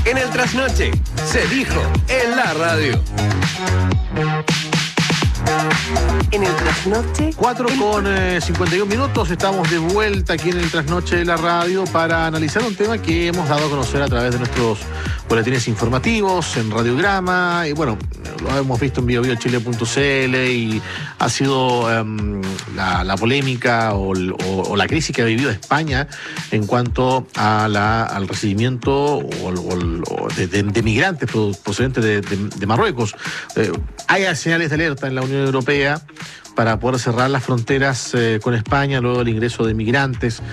En el trasnoche, se dijo en la radio. En el trasnoche. 4:51, estamos de vuelta aquí en el trasnoche de la radio para analizar un tema que hemos dado a conocer a través de nuestros boletines informativos en Radiograma, y bueno, lo hemos visto en biobiochile.cl y ha sido la polémica o la crisis que ha vivido España en cuanto a al recibimiento de migrantes procedentes de Marruecos. Hay señales de alerta en la Unión Europea para poder cerrar las fronteras con España luego del ingreso de migrantes.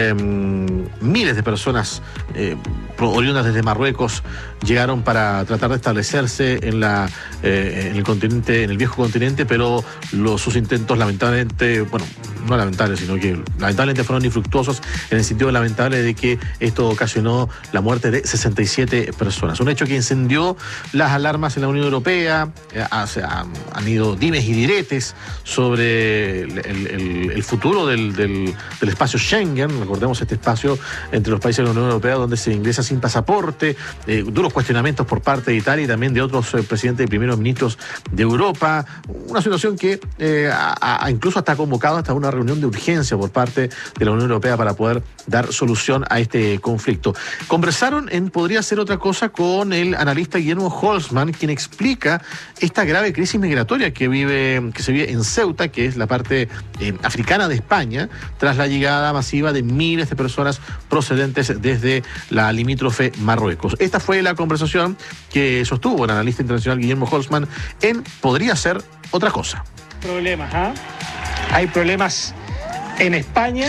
Miles de personas oriundas desde Marruecos llegaron para tratar de establecerse en el continente, en el viejo continente, pero sus intentos lamentablemente, bueno, no lamentables, sino que lamentablemente fueron infructuosos en el sentido lamentable de que esto ocasionó la muerte de 67 personas. Un hecho que encendió las alarmas en la Unión Europea. Han ido dimes y diretes sobre el futuro del espacio Schengen. Recordemos este espacio entre los países de la Unión Europea donde se ingresa sin pasaporte. Duros cuestionamientos por parte de Italia y también de otros presidentes y primeros ministros de Europa. Una situación que incluso está convocado hasta una reunión de urgencia por parte de la Unión Europea para poder dar solución a este conflicto. Conversaron en Podría Ser Otra Cosa con el analista Guillermo Holzmann, quien explica esta grave crisis migratoria que se vive en Ceuta, que es la parte africana de España, tras la llegada masiva de miles de personas procedentes desde la limítrofe Marruecos. Esta fue la conversación que sostuvo el analista internacional Guillermo Holzmann en Podría Ser Otra Cosa. Problemas, Hay problemas en España.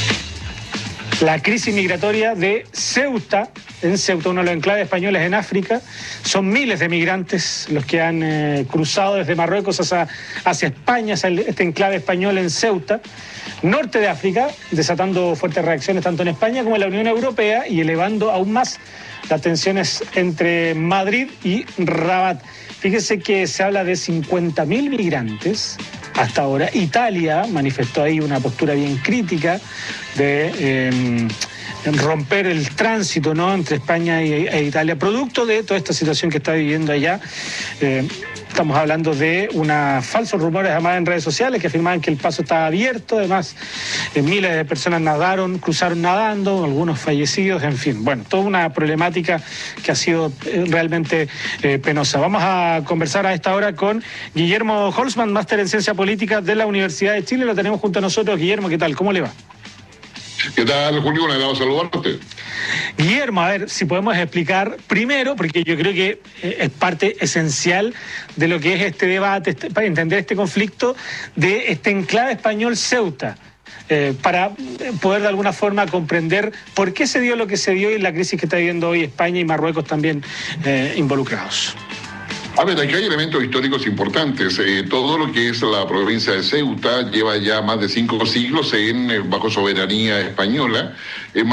La crisis migratoria de Ceuta, en Ceuta, uno de los enclaves españoles en África, son miles de migrantes los que han cruzado desde Marruecos hacia España, hacia este enclave español en Ceuta, norte de África, desatando fuertes reacciones tanto en España como en la Unión Europea y elevando aún más las tensiones entre Madrid y Rabat. Fíjese que se habla de 50.000 migrantes hasta ahora. Italia manifestó ahí una postura bien crítica de romper el tránsito, ¿no?, entre España e Italia, producto de toda esta situación que está viviendo allá. Estamos hablando de falsos rumores además en redes sociales que afirmaban que el paso estaba abierto. Además, miles de personas cruzaron nadando, algunos fallecidos, en fin. Bueno, toda una problemática que ha sido realmente penosa. Vamos a conversar a esta hora con Guillermo Holzmann, máster en Ciencia Política de la Universidad de Chile. Lo tenemos junto a nosotros. Guillermo, ¿qué tal? ¿Cómo le va? ¿Qué tal, Julio? Un agrado saludarte. Guillermo, a ver si podemos explicar primero, porque yo creo que es parte esencial de lo que es este debate, para entender este conflicto de este enclave español Ceuta, para poder de alguna forma comprender por qué se dio lo que se dio y la crisis que está viviendo hoy España y Marruecos también involucrados. A ver, aquí hay elementos históricos importantes. Todo lo que es la provincia de Ceuta lleva ya más de 5 siglos bajo soberanía española.